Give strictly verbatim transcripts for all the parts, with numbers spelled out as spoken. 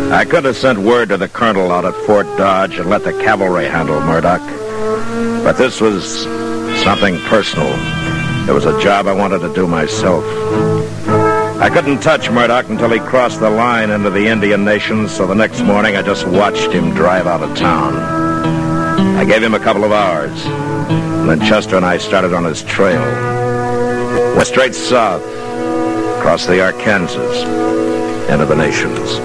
I could have sent word to the colonel out at Fort Dodge and let the cavalry handle Murdoch. But this was something personal. It was a job I wanted to do myself. I couldn't touch Murdoch until he crossed the line into the Indian Nations, so the next morning I just watched him drive out of town. I gave him a couple of hours, and then Chester and I started on his trail. Went straight south, across the Arkansas, into the Nations.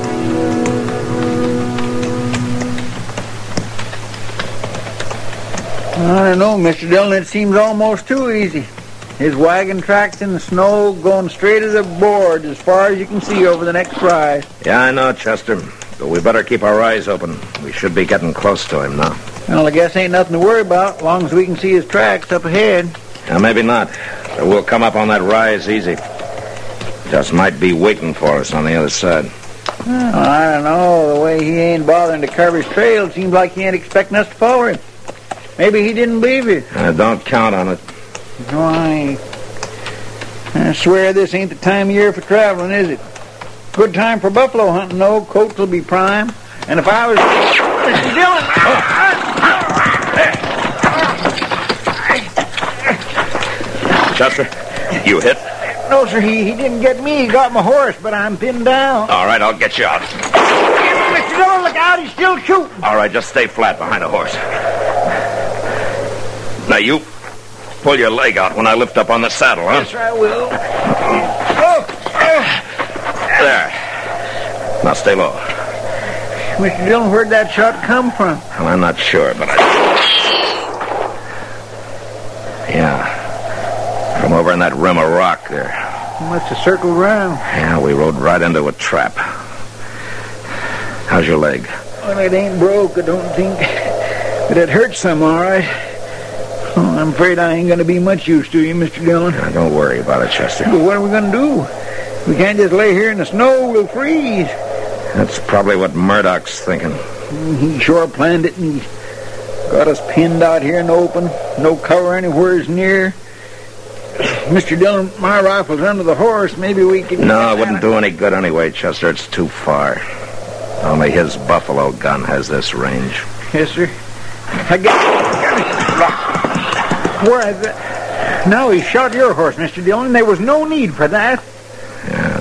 I don't know, Mister Dillon, it seems almost too easy. His wagon tracks in the snow going straight as a board as far as you can see over the next rise. Yeah, I know, Chester. But we better keep our eyes open. We should be getting close to him now. Well, I guess ain't nothing to worry about, as long as we can see his tracks up ahead. Yeah, maybe not. But we'll come up on that rise easy. Just might be waiting for us on the other side. Well, I don't know. The way he ain't bothering to cover his trail, it seems like he ain't expecting us to follow him. Maybe he didn't believe you. Uh, don't count on it. Why, I swear this ain't the time of year for traveling, is it? Good time for buffalo hunting, though. Coats will be prime. And if I was... Mister Dillon! Chester, you hit? No, sir, he, he didn't get me. He got my horse, but I'm pinned down. All right, I'll get you out. Mister Dillon, look out. He's still shooting. All right, just stay flat behind the horse. Now, you pull your leg out when I lift up on the saddle, huh? Yes, sir, I will. Oh, oh. There. Now, stay low. Mister Dillon, where'd that shot come from? Well, I'm not sure, but I... Yeah. From over in that rim of rock there. Must have circled around. Yeah, we rode right into a trap. How's your leg? Well, it ain't broke, I don't think. But it hurts some, all right. Oh, I'm afraid I ain't going to be much use to you, Mister Dillon. Now, don't worry about it, Chester. But what are we going to do? We can't just lay here in the snow. We'll freeze. That's probably what Murdoch's thinking. He sure planned it, and he got us pinned out here in the open. No cover anywhere near. Mister Dillon, my rifle's under the horse. Maybe we can... No, it wouldn't do any good anyway, Chester. It's too far. Only his buffalo gun has this range. Yes, sir. I got... Where is it? No, he shot your horse, Mister Dillon. There was no need for that. Yeah.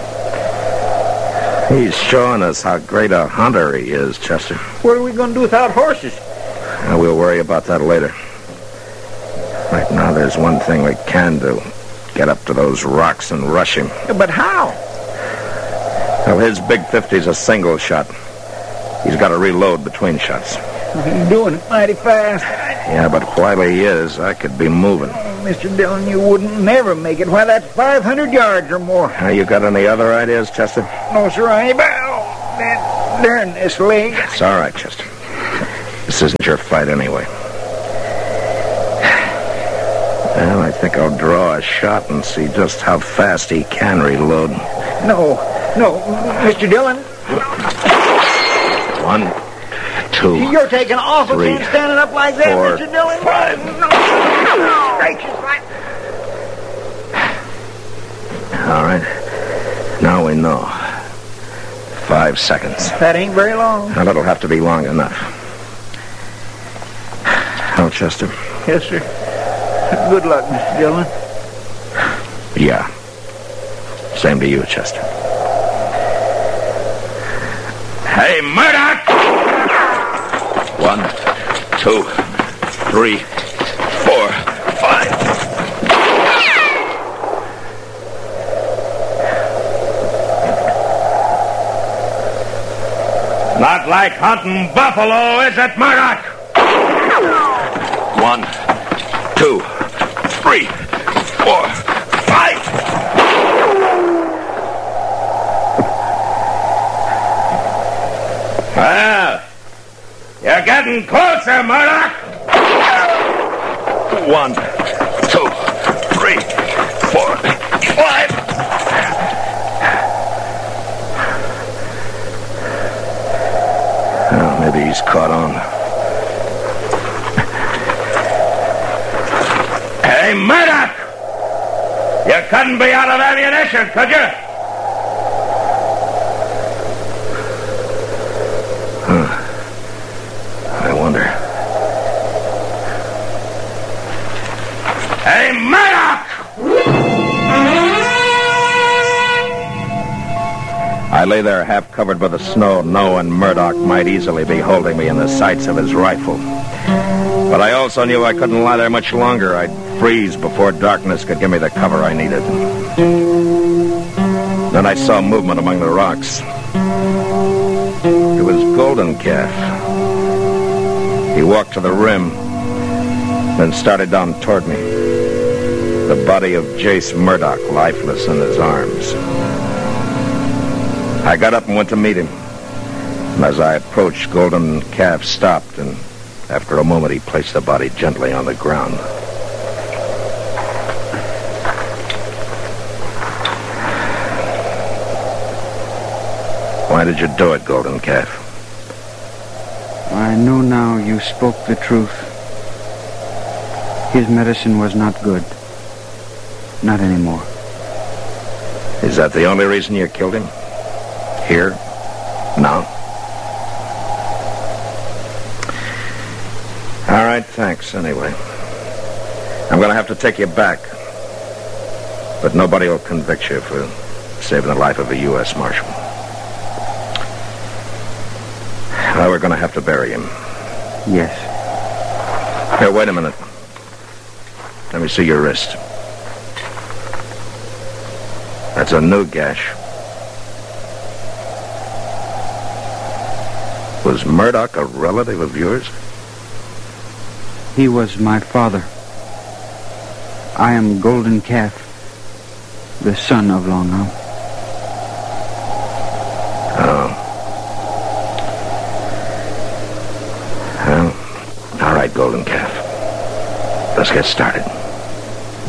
He's showing us how great a hunter he is, Chester. What are we going to do without horses? Now, we'll worry about that later. Right now, there's one thing we can do. Get up to those rocks and rush him. But how? Well, his big fifty's a single shot. He's got to reload between shots. He's doing it mighty fast. Yeah, but while he is, I could be moving. Oh, Mister Dillon, you wouldn't never make it. Why, that's five hundred yards or more. Now, you got any other ideas, Chester? No, sir, I ain't. Oh, that darn this leg. It's all right, Chester. This isn't your fight anyway. Well, I think I'll draw a shot and see just how fast he can reload. No, no, Mister Dillon. One, two, You're taking awful three, chance standing up like that, four, Mister Dillon. five. No, no, gracious, right. All right. Now we know. Five seconds. That ain't very long. Now, that'll have to be long enough. Well, Chester? Yes, sir. Good luck, Mister Dillon. Yeah. Same to you, Chester. Hey, Murdoch! One, two, three, four, five. Not like hunting buffalo, is it, Murdoch? One, two, three, four, five. Well, you're getting closer, Murdoch. One, two, three, four, five. Oh, maybe he's caught on. Hey, Murdoch! You couldn't be out of ammunition, could you? I lay there half covered by the snow, knowing Murdoch might easily be holding me in the sights of his rifle. But I also knew I couldn't lie there much longer. I'd freeze before darkness could give me the cover I needed. Then I saw movement among the rocks. It was Golden Calf. He walked to the rim, then started down toward me. The body of Jace Murdoch lifeless in his arms. I got up and went to meet him. And as I approached, Golden Calf stopped, and after a moment he placed the body gently on the ground. Why did you do it, Golden Calf? I know now you spoke the truth. His medicine was not good. Not anymore. Is that the only reason you killed him? Here? Now? All right, thanks, anyway. I'm going to have to take you back. But nobody will convict you for saving the life of a U S Marshal. Well, we're going to have to bury him. Yes. Here, wait a minute. Let me see your wrist. That's a new gash. Was Murdoch a relative of yours? He was my father. I am Golden Calf, the son of Long Arm. Oh. Well, all right, Golden Calf. Let's get started.